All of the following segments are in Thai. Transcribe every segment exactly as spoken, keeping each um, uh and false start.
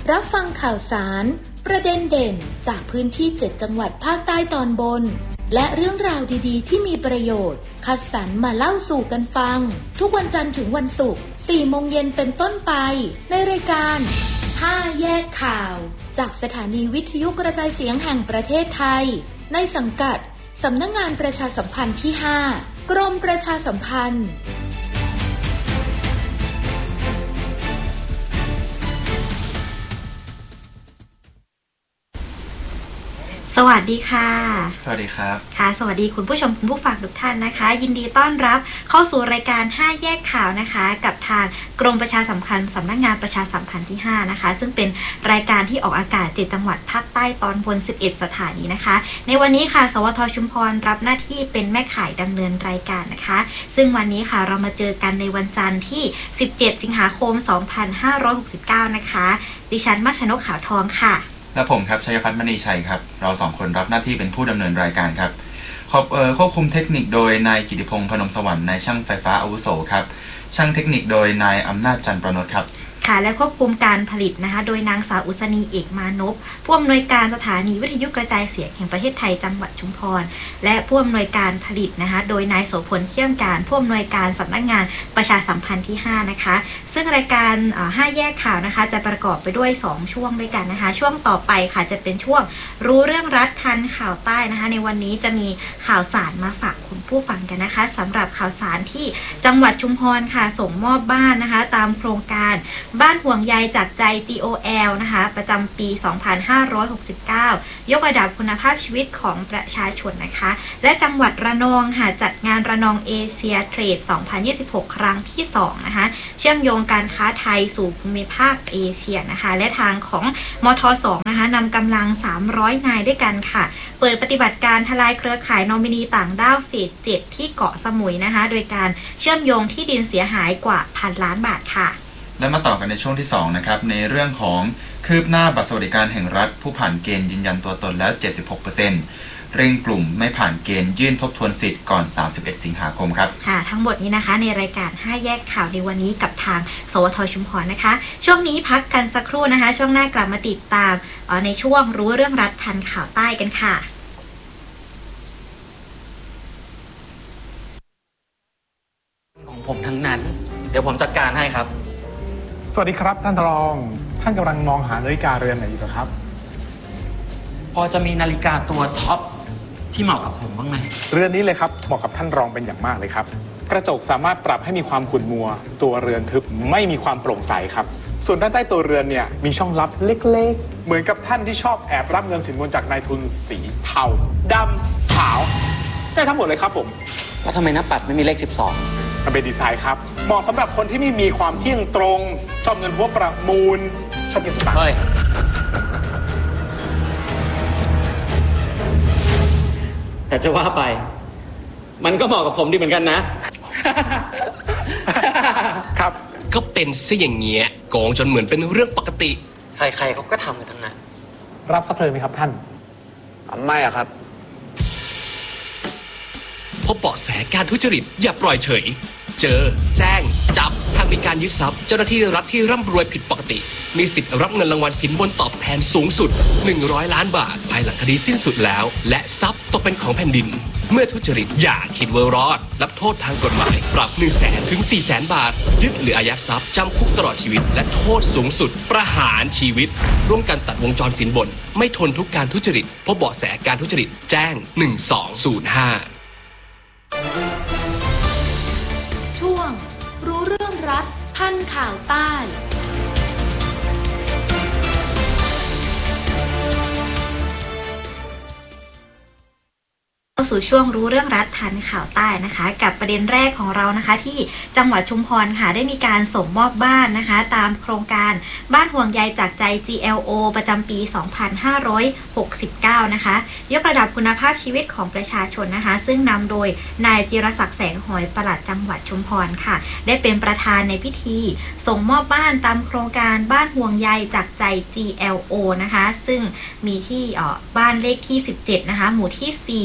รับฟังข่าวสารประเด็นเด่นจากพื้นที่เจ็ดจังหวัดภาคใต้ตอนบนและเรื่องราวดีๆที่มีประโยชน์คัดสรรมาเล่าสู่กันฟังทุกวันจันทร์ถึงวันศุกร์ สี่โมงเย็นเป็นต้นไปในรายการห้าแยกข่าวจากสถานีวิทยุกระจายเสียงแห่งประเทศไทยในสังกัดสำนักงานประชาสัมพันธ์ที่ห้ากรมประชาสัมพันธ์สวัสดีค่ะสวัสดีครับค่ะสวัสดีคุณผู้ชมคุณผู้ฟังทุกท่านนะคะยินดีต้อนรับเข้าสู่รายการห้าแยกข่าวนะคะกับทางกรมประชาสัมพันธ์สำนักงานประชาสัมพันธ์ที่ห้านะคะซึ่งเป็นรายการที่ออกอากาศเจ็ดจังหวัดภาคใต้ตอนบนสิบเอ็ดสถานีนะคะในวันนี้ค่ะสวทชุมพรรับหน้าที่เป็นแม่ข่ายดำเนินรายการนะคะซึ่งวันนี้ค่ะเรามาเจอกันในวันจันทร์ที่สิบเจ็ดสิงหาคมสองพันห้าร้อยหกสิบเก้านะคะดิฉันมัชนกขาวทองค่ะและผมครับชัยพัฒน์มณีชัยครับเราสองคนรับหน้าที่เป็นผู้ดำเนินรายการครับควบคุมเทคนิคโดยนายกิติพงษ์พนมสวรรค์นายช่างไฟฟ้าอาวุโสครับช่างเทคนิคโดยนายอำนาจจันทร์ประนดครับค่ะและควบคุมการผลิตนะคะโดยนางสาวอุษณีเอกมานพผู้อำนวยการสถานีวิทยุกระจายเสียงแห่งประเทศไทยจังหวัดชุมพรและผู้อำนวยการผลิตนะคะโดยนายโสพลเขี้ยมการผู้อำนวยการสำนักงานประชาสัมพันธ์ที่ห้านะคะซึ่งรายการห้าแยกข่าวนะคะจะประกอบไปด้วยสองช่วงด้วยกันนะคะช่วงต่อไปค่ะจะเป็นช่วงรู้เรื่องรัฐทันข่าวใต้นะคะในวันนี้จะมีข่าวสารมาฝากคุณผู้ฟังกันนะคะสำหรับข่าวสารที่จังหวัดชุมพรค่ะส่งมอบบ้านนะคะตามโครงการบ้านห่วงใยจากใจ จี โอ แอล นะคะประจำปี สองพันห้าร้อยหกสิบเก้า ยกระดับคุณภาพชีวิตของประชาชนนะคะและจังหวัดระนองค่ะจัดงานระนองเอเชียเทรด สองพันยี่สิบหก ครั้งที่สองนะคะเชื่อมโยงการค้าไทยสู่ภูมิภาคเอเชียนะคะและทางของมท สอง นะคะนำกำลังสามร้อยนายด้วยกันค่ะเปิดปฏิบัติการทลายเครือข่ายนอมินีต่างด้าวเฟส เจ็ด ที่เกาะสมุยนะคะโดยการเชื่อมโยงที่ดินเสียหายกว่าพันล้านบาทค่ะและมาต่อกันในช่วงที่สองนะครับในเรื่องของคืบหน้าบัตรสวัสดิการแห่งรัฐผู้ผ่านเกณฑ์ยืนยันตัวตนแล้ว เจ็ดสิบหกเปอร์เซ็นต์ เร่งกลุ่มไม่ผ่านเกณฑ์ยื่นทบทวนสิทธิ์ก่อนสามสิบเอ็ดสิงหาคมครับค่ะทั้งหมดนี้นะคะในรายการห้าแยกข่าวในวันนี้กับทางสวทชุมพรนะคะช่วงนี้พักกันสักครู่นะคะช่วงหน้ากลับมาติดตามในช่วงรู้เรื่องรัฐทันข่าวใต้กันค่ะของผมทั้งนั้นเดี๋ยวผมจัดการให้ครับสวัสดีครับท่านรองท่านกำลังมองหานาฬิกาเรือนไหนอยู่ครับพอจะมีนาฬิกาตัวท็อปที่เหมาะกับผมบ้างไหมเรือนนี้เลยครับเหมาะกับท่านรองเป็นอย่างมากเลยครับกระจกสามารถปรับให้มีความขุ่นมัวตัวเรือนทึบไม่มีความโปร่งใสครับส่วนด้านใต้ตัวเรือนเนี่ยมีช่องลับเล็กๆเหมือนกับท่านที่ชอบแอบรับเงินสินบนจากนายทุนสีเทาดำขาวได้ทั้งหมดเลยครับผมแล้วทำไมหน้าปัดไม่มีเลขสิบสองมันเป็นดีไซน์ครับเหมาะสำหรับคนที่ไม่มีความเที่ยงตรงชอบเงินหัวประมูลชอบเงินสตางค์เฮ้ยแต่จะว่าไปมันก็เหมาะกับผมดีเหมือนกันนะครับก็เป็นซะอย่างเงี้ยโกงจนเหมือนเป็นเรื่องปกติใครๆเขาก็ทำกันทั้งนั้นรับสักเลยไหมครับท่านไม่อะครับพบเบาะแสการทุจริตอย่าปล่อยเฉยเจอแจ้งจับหากมีการยึดทรัพย์เจ้าหน้าที่รัฐที่ร่ำรวยผิดปกติมีสิทธิ์รับเงินรางวัลสินบนตอบแทนสูงสุดหนึ่งร้อยล้านบาทภายหลังคดีสิ้นสุดแล้วและทรัพย์ตกเป็นของแผ่นดินเมื่อทุจริตอย่าคิดว่ารอดรับโทษทางกฎหมายปรับ หนึ่งแสน ถึง สี่แสน บาทยึดหรืออายัดทรัพย์จำคุกตลอดชีวิตและโทษสูงสุดประหารชีวิตร่วมกันตัดวงจรสินบนไม่ทนทุกการทุจริตพบเบาะแสการทุจริตแจ้งหนึ่งสองศูนย์ห้าช่วงรู้เรื่องรัฐทันข่าวใต้เข้าสู่ช่วงรู้เรื่องรัฐทันข่าวใต้นะคะกับประเด็นแรกของเรานะคะที่จังหวัดชุมพรค่ะได้มีการส่งมอบบ้านนะคะตามโครงการบ้านห่วงใยจากใจ จี แอล โอ ประจำปี สองพันห้าร้อยหกสิบเก้า นะคะยกระดับคุณภาพชีวิตของประชาชนนะคะซึ่งนำโดยนายจิรศักดิ์แสงหอยปลัดจังหวัดชุมพรค่ะได้เป็นประธานในพิธีส่งมอบบ้านตามโครงการบ้านห่วงใยจากใจ จี แอล โอ นะคะซึ่งมีที่บ้านเลขที่สิบเจ็ดนะคะหมู่ที่สี่ตำบล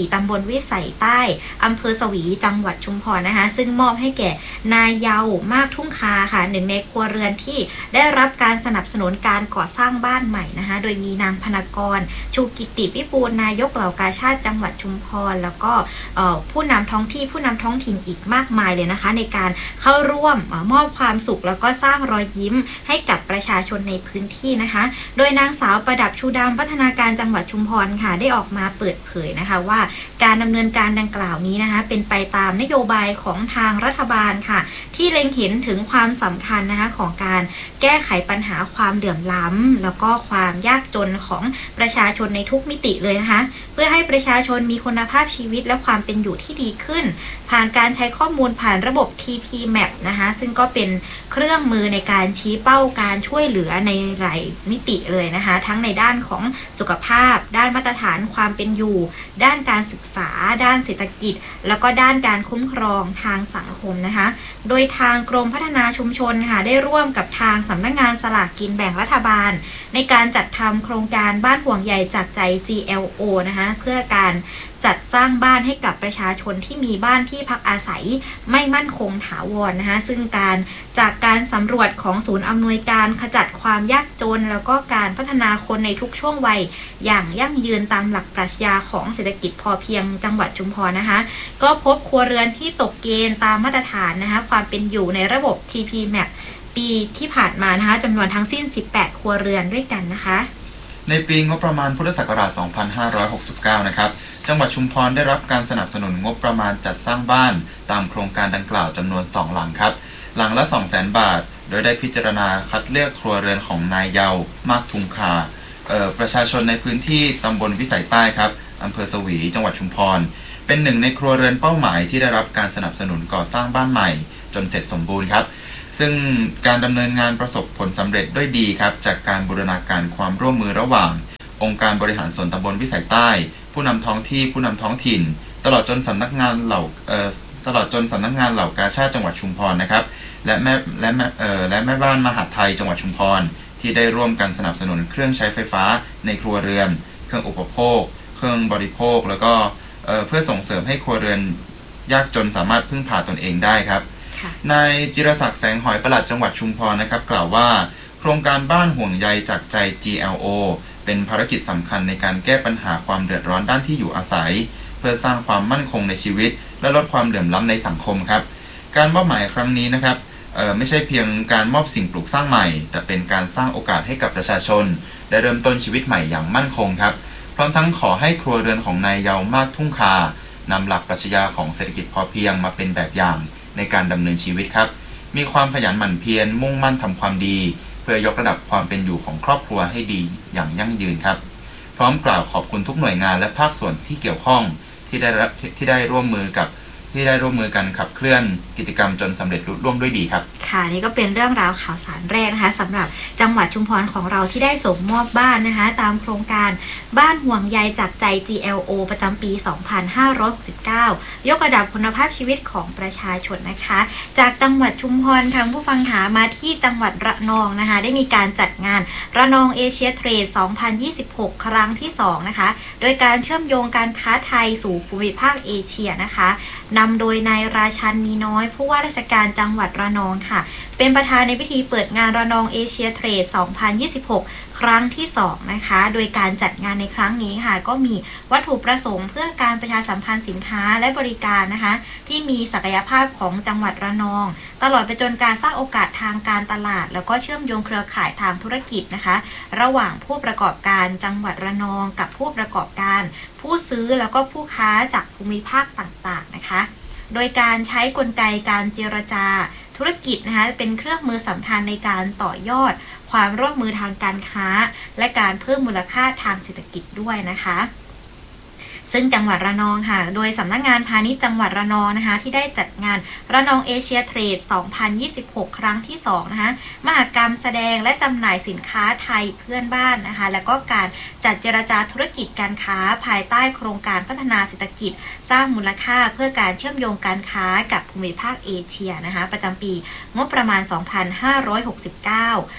วิสัยใต้อำเภอสวีจังหวัดชุมพรนะคะซึ่งมอบให้แก่นายเยาวมากทุ่งคาค่ะหนึ่งในครัวเรือนที่ได้รับการสนับสนุนการก่อสร้างบ้านใหม่นะคะโดยมีนางพนากรชูกิติวิบูลย์นายกเหล่ากาชาดจังหวัดชุมพรแล้วก็ผู้นำท้องที่ผู้นำท้องถิ่นอีกมากมายเลยนะคะในการเข้าร่วมมอบความสุขแล้วก็สร้างรอยยิ้มให้กับประชาชนในพื้นที่นะคะโดยนางสาวประดับชูดำพัฒนาการจังหวัดชุมพรค่ะได้ออกมาเปิดเผยนะคะว่าการดำเนินการดังกล่าวนี้นะคะเป็นไปตามนโยบายของทางรัฐบาลค่ะที่เล็งเห็นถึงความสำคัญนะคะของการแก้ไขปัญหาความเหลื่อมล้ำแล้วก็ความยากจนของประชาชนในทุกมิติเลยนะคะเพื่อให้ประชาชนมีคุณภาพชีวิตและความเป็นอยู่ที่ดีขึ้นผ่านการใช้ข้อมูลผ่านระบบ ที พี แมป นะคะซึ่งก็เป็นเครื่องมือในการชี้เป้าการช่วยเหลือในหลายมิติเลยนะคะทั้งในด้านของสุขภาพด้านมาตรฐานความเป็นอยู่ด้านการศึกษาด้านเศรษฐกิจแล้วก็ด้านการคุ้มครองทางสังคมนะคะโดยทางกรมพัฒนาชุมชนค่ะได้ร่วมกับทางสำนักงานสลากกินแบ่งรัฐบาลในการจัดทำโครงการบ้านห่วงใยจากใจ จี แอล โอ นะคะเพื่อการจัดสร้างบ้านให้กับประชาชนที่มีบ้านที่พักอาศัยไม่มั่นคงถาวรนะคะซึ่งการจากการสำรวจของศูนย์อำนวยการขจัดความยากจนแล้วก็การพัฒนาคนในทุกช่วงวัยอย่างยั่งยืนตามหลักปรัชญาของเศรษฐกิจพอเพียงจังหวัดชุมพรนะคะก็พบครัวเรือนที่ตกเกณฑ์ตามมาตรฐานนะคะความเป็นอยู่ในระบบ ที พี แมป ปีที่ผ่านมานะคะจำนวนทั้งสิ้นสิบแปดครัวเรือนด้วยกันนะคะในปีงบประมาณพุทธศักราช สองพันห้าร้อยหกสิบเก้า นะครับจังหวัดชุมพรได้รับการสนับสนุนงบประมาณจัดสร้างบ้านตามโครงการดังกล่าวจำนวนสองหลังครับหลังละ สองแสน บาทโดยได้พิจารณาคัดเลือกครัวเรือนของนายเยาวมากทุ่งคาเอ่อประชาชนในพื้นที่ตำบลวิสัยใต้ครับอำเภอสวีจังหวัดชุมพรเป็นหนึ่งในครัวเรือนเป้าหมายที่ได้รับการสนับสนุนก่อสร้างบ้านใหม่จนเสร็จสมบูรณ์ครับซึ่งการดำเนินงานประสบผลสำเร็จด้วยดีครับจากการบูรณาการความร่วมมือระหว่างองค์การบริหารส่วนตำบลวิสัยใต้ผู้นำท้องที่ผู้นำท้องถิ่นตลอดจนสำนักงานเหล่าเอ่อตลอดจนสำนักงานเหล่ากาชาดจังหวัดชุมพรนะครับและแม่และแม่เอ่อและแม่บ้านมหาดไทยจังหวัดชุมพรที่ได้ร่วมกันสนับสนุนเครื่องใช้ไฟฟ้าในครัวเรือนเครื่องอุปโภคเครื่องบริโภคแล้วก็เอ่อเพื่อส่งเสริมให้ครัวเรือนยากจนสามารถพึ่งพาตนเองได้ครับนายจิรศักดิ์แสงหอยปลัดจังหวัดชุมพรนะครับกล่าวว่าโครงการบ้านห่วงใยจากใจ จี แอล โอ เป็นภารกิจสำคัญในการแก้ปัญหาความเดือดร้อนด้านที่อยู่อาศัยเพื่อสร้างความมั่นคงในชีวิตและลดความเหลื่อมล้ำในสังคมครับการมอบหมายครั้งนี้นะครับเอ่อไม่ใช่เพียงการมอบสิ่งปลูกสร้างใหม่แต่เป็นการสร้างโอกาสให้กับประชาชนได้เริ่มต้นชีวิตใหม่อย่างมั่นคงครับพร้อมทั้งขอให้ครัวเรือนของนายเยาวมากทุ่งคานำหลักปรัชญาของเศรษฐกิจพอเพียงมาเป็นแบบอย่างในการดำเนินชีวิตครับมีความขยันหมั่นเพียรมุ่งมั่นทำความดีเพื่อยกระดับความเป็นอยู่ของครอบครัวให้ดีอย่างยั่งยืนครับพร้อมกล่าวขอบคุณทุกหน่วยงานและภาคส่วนที่เกี่ยวข้องที่ได้รับที่ได้ร่วมมือกับที่ได้ร่วมมือกันขับเคลื่อนกิจกรรมจนสำเร็จลุล่วงด้วยดีครับค่ะนี่ก็เป็นเรื่องราวข่าวสารแรกนะคะสำหรับจังหวัดชุมพรของเราที่ได้ส่งมอบบ้านนะคะตามโครงการบ้านห่วงใยจากใจ จี แอล โอ ประจำปี สองพันห้าร้อยหกสิบเก้ายกระดับคุณภาพชีวิตของประชาชนนะคะจากจังหวัดชุมพรทางผู้ฟังหามาที่จังหวัดระนองนะคะได้มีการจัดงานระนองเอเชียเทรด สองพันยี่สิบหก ครั้งที่สองนะคะโดยการเชื่อมโยงการค้าไทยสู่ภูมิภาคเอเชียนะคะนำโดยนายราชันมีน้อยผู้ว่าราชการจังหวัดระนองค่ะเป็นประธานในพิธีเปิดงานระนองเอเชียเทรด สองพันยี่สิบหก ครั้งที่สองนะคะโดยการจัดงานในครั้งนี้ค่ะก็มีวัตถุประสงค์เพื่อการประชาสัมพันธ์สินค้าและบริการนะคะที่มีศักยภาพของจังหวัดระนองตลอดไปจนการสร้างโอกาสทางการตลาดแล้วก็เชื่อมโยงเครือข่ายทางธุรกิจนะคะระหว่างผู้ประกอบการจังหวัดระนองกับผู้ประกอบการผู้ซื้อแล้วก็ผู้ค้าจากภูมิภาคต่างๆนะคะโดยการใช้กลไกการเจรจาธุรกิจนะคะเป็นเครื่องมือสำคัญในการต่อยอดความร่วมมือทางการค้าและการเพิ่มมูลค่าทางเศรษฐกิจด้วยนะคะซึ่งจังหวัดระนองค่ะโดยสำนักงานพาณิชย์จังหวัดระนองนะคะที่ได้จัดงานระนองเอเชียเทรด สองพันยี่สิบหก ครั้งที่สองนะคะมหกรรมแสดงและจำหน่ายสินค้าไทยเพื่อนบ้านนะคะแล้วก็การจัดเจรจาธุรกิจการค้าภายใต้โครงการพัฒนาเศรษฐกิจสร้างมูลค่าเพื่อการเชื่อมโยงการค้ากับภูมิภาคเอเชียนะคะประจำปีงบประมาณ สองพันห้าร้อยหกสิบเก้า เพื่อการ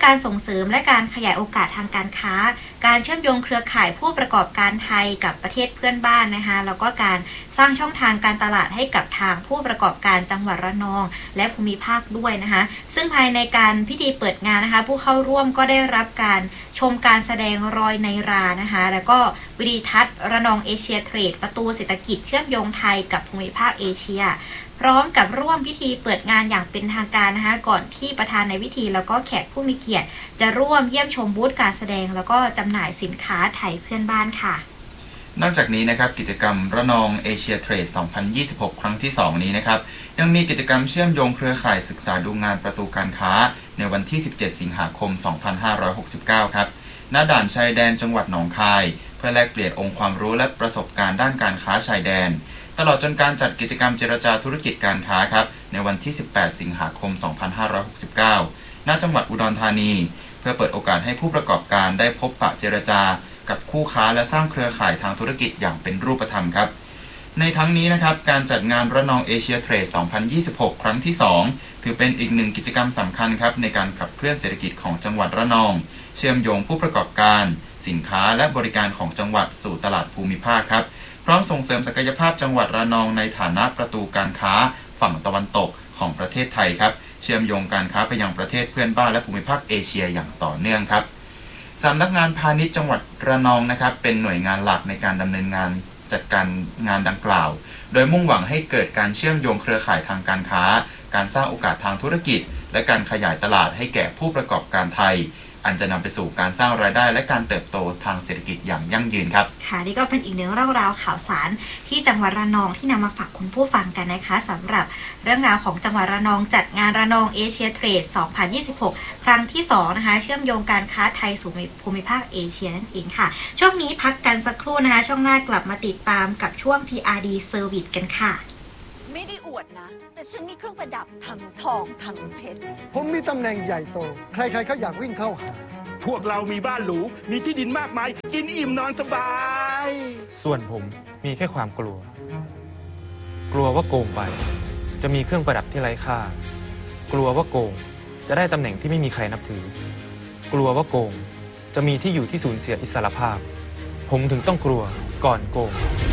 การส่งเสริมและการขยายโอกาสทางการค้าการเชื่อมโยงเครือข่ายผู้ประกอบการไทยกับประเทศเพื่อนบ้านนะคะแล้วก็การสร้างช่องทางการตลาดให้กับทางผู้ประกอบการจังหวัดระนองและภูมิภาคด้วยนะคะซึ่งภายในการพิธีเปิดงานนะคะผู้เข้าร่วมก็ได้รับการชมการแสดงรอยในรานะคะแล้วก็วิดีทัศน์ระนองเอเชียเทรดประตูเศรษฐกิจเชื่อมโยงไทยกับภูมิภาคเอเชียพร้อมกับร่วมพิธีเปิดงานอย่างเป็นทางการนะคะก่อนที่ประธานในพิธีแล้วก็แขกผู้มีเกียรติจะร่วมเยี่ยมชมบูธการแสดงแล้วก็จำหน่ายสินค้าไทยเพื่อนบ้านค่ะนอกจากนี้นะครับกิจกรรมระนองเอเชียเทรด สองพันยี่สิบหก ครั้งที่สองนี้นะครับยังมีกิจกรรมเชื่อมโยงเครือข่ายศึกษาดูงานประตูการค้าในวันที่สิบเจ็ดสิงหาคม สองพันห้าร้อยหกสิบเก้า ครับณด่านชายแดนจังหวัดหนองคายเพื่อแลกเปลี่ยนองค์ความรู้และประสบการณ์ด้านการค้าชายแดนตลอดจนการจัดกิจกรรมเจรจาธุรกิจการค้าครับในวันที่สิบแปดสิงหาคม สองพันห้าร้อยหกสิบเก้า ณจังหวัดอุดรธานีเพื่อเปิดโอกาสให้ผู้ประกอบการได้พบปะเจรจากับคู่ค้าและสร้างเครือข่ายทางธุรกิจอย่างเป็นรูปธรรมครับในทั้งนี้นะครับการจัดงานระนองเอเชียเทรด สองพันยี่สิบหก ครั้งที่สองถือเป็นอีกหนึ่งกิจกรรมสำคัญครับในการขับเคลื่อนเศรษฐกิจของจังหวัดระนองเชื่อมโยงผู้ประกอบการสินค้าและบริการของจังหวัดสู่ตลาดภูมิภาคครับพร้อมส่งเสริมศักยภาพจังหวัดระนองในฐานะประตูการค้าฝั่งตะวันตกของประเทศไทยครับเชื่อมโยงการค้าไปยังประเทศเพื่อนบ้านและภูมิภาคเอเชียอย่างต่อเนื่องครับสำนักงานพาณิชย์จังหวัดระนองนะครับเป็นหน่วยงานหลักในการดำเนินงานจัดการงานดังกล่าวโดยมุ่งหวังให้เกิดการเชื่อมโยงเครือข่ายทางการค้าการสร้างโอกาสทางธุรกิจและการขยายตลาดให้แก่ผู้ประกอบการไทยอันจะนำไปสู่การสร้างรายได้และการเติบโตทางเศรษฐกิจอย่างยั่งยืนครับค่ะนี่ก็เป็นอีกหนึ่งเรื่องราวข่าวสารที่จังหวัดระนองที่นำมาฝากคุณผู้ฟังกันนะคะสำหรับเรื่องราวของจังหวัดระนองจัดงานระนองเอเชียเทรด สองพันยี่สิบหก ครั้งที่สองนะคะเชื่อมโยงการค้าไทยสู่ภูมิภาคเอเชียนั่นเองค่ะช่วงนี้พักกันสักครู่นะคะช่วงหน้ากลับมาติดตามกับช่วง พี อาร์ ดี Service กันค่ะไม่ได้อวดนะแต่ฉันมีเครื่องประดับทั้งทองทั้งเพชรผมมีตำแหน่งใหญ่โตใครๆเขาอยากวิ่งเข้าหาพวกเรามีบ้านหรูมีที่ดินมากมายกินอิ่มนอนสบายส่วนผมมีแค่ความกลัวกลัวว่าโกงไปจะมีเครื่องประดับที่ไร้ค่ากลัวว่าโกงจะได้ตำแหน่งที่ไม่มีใครนับถือกลัวว่าโกงจะมีที่อยู่ที่สูญเสียอิสรภาพผมถึงต้องกลัวก่อนโกง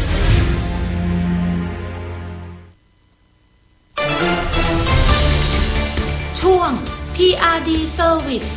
ช่วง พี อาร์ ดี Service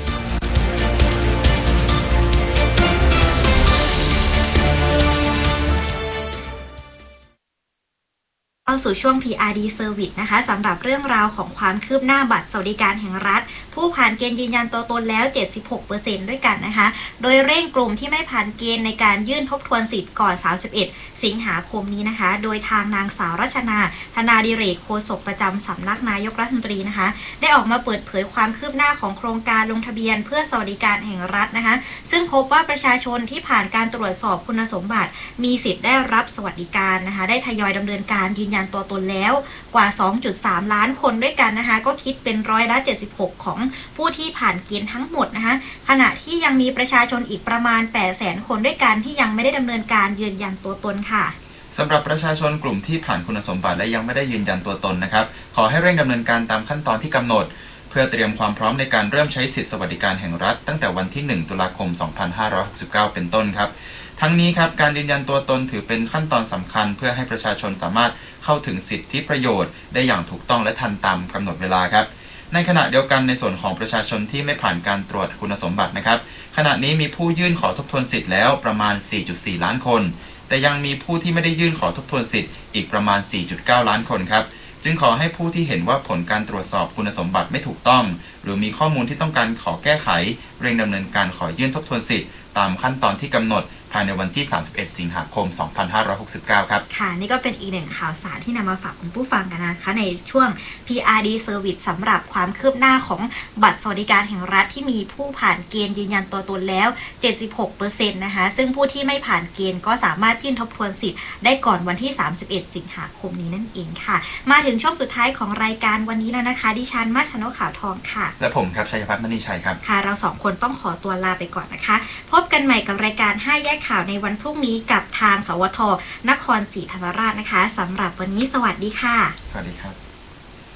เข้าสู่ช่วง พี อาร์ ดี Service นะคะสำหรับเรื่องราวของความคืบหน้าบัตรสวัสดิการแห่งรัฐผู้ผ่านเกณฑ์ยืนยันตัวตนแล้ว เจ็ดสิบหกเปอร์เซ็นต์ ด้วยกันนะคะโดยเร่งกลุ่มที่ไม่ผ่านเกณฑ์ในการยื่นทบทวนสิทธิ์ก่อนสามสิบเอ็ดสิงหาคมนี้นะคะโดยทางนางสาวรัชนาธนาดิเรกโฆษกประจำสำนักนายกรัฐมนตรีนะคะได้ออกมาเปิดเผยความคืบหน้าของโครงการลงทะเบียนเพื่อสวัสดิการแห่งรัฐนะคะซึ่งพบว่าประชาชนที่ผ่านการตรวจสอบคุณสมบัติมีสิทธิ์ได้รับสวัสดิการนะคะได้ทยอยดำเนินการยืนยันตัวตนแล้วกว่า สองจุดสาม ล้านคนด้วยกันนะคะก็คิดเป็นร้อยละเจ็ดสิบหกของผู้ที่ผ่านเกณฑ์ทั้งหมดนะคะขณะที่ยังมีประชาชนอีกประมาณ แปดแสน คนด้วยกันที่ยังไม่ได้ดำเนินการยืนยันตัวตนค่ะสำหรับประชาชนกลุ่มที่ผ่านคุณสมบัติและยังไม่ได้ยืนยันตัวตนนะครับขอให้เร่งดำเนินการตามขั้นตอนที่กำหนดเพื่อเตรียมความพร้อมในการเริ่มใช้สิทธิสวัสดิการแห่งรัฐตั้งแต่วันที่หนึ่งตุลาคมสองพันห้าร้อยหกสิบเก้าเป็นต้นครับทั้งนี้ครับการยืนยันตัวตนถือเป็นขั้นตอนสำคัญเพื่อให้ประชาชนสามารถเข้าถึงสิทธิประโยชน์ได้อย่างถูกต้องและทันตามกำหนดเวลาครับในขณะเดียวกันในส่วนของประชาชนที่ไม่ผ่านการตรวจคุณสมบัตินะครับขณะนี้มีผู้ยื่นขอทบทวนสิทธิ์แล้วประมาณ สี่จุดสี่ ล้านคนแต่ยังมีผู้ที่ไม่ได้ยื่นขอทบทวนสิทธิ์อีกประมาณ สี่จุดเก้า ล้านคนครับจึงขอให้ผู้ที่เห็นว่าผลการตรวจสอบคุณสมบัติไม่ถูกต้องหรือมีข้อมูลที่ต้องการขอแก้ไขเร่งดำเนินการขอยื่นทบทวนสิทธิ์ตามขั้นตอนที่กำหนดภายในวันที่สามสิบเอ็ดสิงหาคมสองพันห้าร้อยหกสิบเก้าครับค่ะนี่ก็เป็นอีกหนึ่งข่าวสารที่นำมาฝากคุณผู้ฟังกันนะคะในช่วง พี อาร์ ดี Service สำหรับความคืบหน้าของบัตรสวัสดิการแห่งรัฐที่มีผู้ผ่านเกณฑ์ยืนยันตัวตนแล้ว เจ็ดสิบหกเปอร์เซ็นต์ นะคะซึ่งผู้ที่ไม่ผ่านเกณฑ์ก็สามารถยื่นทบทวนสิทธิ์ได้ก่อนวันที่สามสิบเอ็ดสิงหาคมนี้นั่นเองค่ะมาถึงช่วงสุดท้ายของรายการวันนี้แล้วนะคะดิฉันมาชนกขาวทองค่ะและผมครับชัยพัฒน์มณีชัยครับค่ะเราสองคนต้องขอตัวลาไปก่อนนะคะพบกันใหม่กับรายการห้าแยกข่าวในวันพรุ่งนี้กับทางสวทนครศรีธรรมราชนะคะสำหรับวันนี้สวัสดีค่ะสวัสดีครับ